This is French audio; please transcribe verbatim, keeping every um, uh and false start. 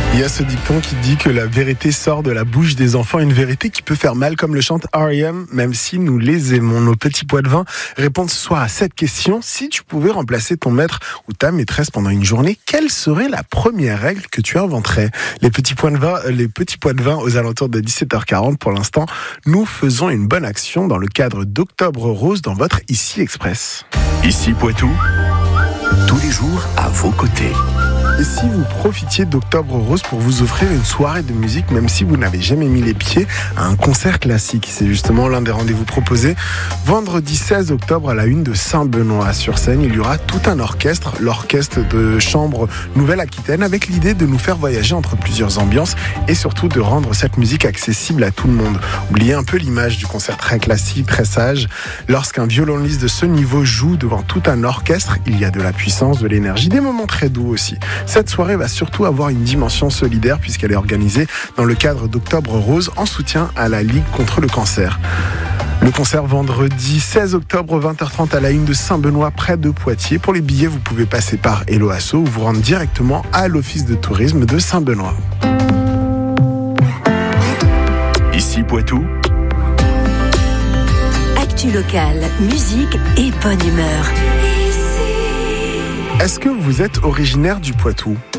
Il y a ce dicton qui dit que la vérité sort de la bouche des enfants, une vérité qui peut faire mal, comme le chante R E M, même si nous les aimons. Nos petits pois de vin répondent ce soir à cette question. Si tu pouvais remplacer ton maître ou ta maîtresse pendant une journée, quelle serait la première règle que tu inventerais? Les petits pois de vin, les petits pois de vin aux alentours de dix-sept heures quarante. Pour l'instant, nous faisons une bonne action dans le cadre d'Octobre Rose dans votre Ici Express. Ici Poitou, tous les jours à vos côtés. Et si vous profitiez d'Octobre Rose pour vous offrir une soirée de musique, même si vous n'avez jamais mis les pieds à un concert classique, c'est justement l'un des rendez-vous proposés. Vendredi seize octobre à la une de Saint-Benoît. Sur scène, il y aura tout un orchestre, l'orchestre de chambre Nouvelle-Aquitaine, avec l'idée de nous faire voyager entre plusieurs ambiances et surtout de rendre cette musique accessible à tout le monde. Oubliez un peu l'image du concert très classique, très sage. Lorsqu'un violoniste de ce niveau joue devant tout un orchestre, il y a de la puissance, de l'énergie, des moments très doux aussi. Cette soirée va surtout avoir une dimension solidaire puisqu'elle est organisée dans le cadre d'Octobre Rose en soutien à la Ligue contre le cancer. Le concert vendredi seize octobre vingt heures trente à la une de Saint-Benoît près de Poitiers. Pour les billets, vous pouvez passer par Hello Asso ou vous rendre directement à l'office de tourisme de Saint-Benoît. Ici Poitou, actu locale, musique et bonne humeur. Est-ce que vous êtes originaire du Poitou ?